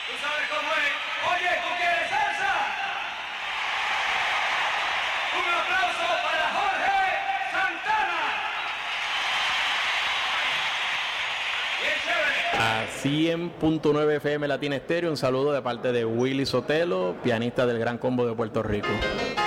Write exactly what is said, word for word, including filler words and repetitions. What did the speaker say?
Tú sabes cómo es. Oye, ¿tú quieres salsa? Un aplauso para Jorge Santana. Bien chévere. A cien punto nueve F M Latina Estéreo, un saludo de parte de Willy Sotelo, pianista del Gran Combo de Puerto Rico.